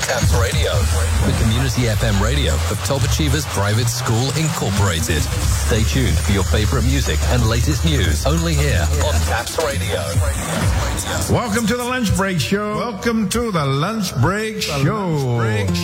TAPS Radio, the community FM radio of Top Achievers Private School Incorporated. Stay tuned for your favorite music and latest news only here on TAPS Radio. Welcome to the Lunch Break Show.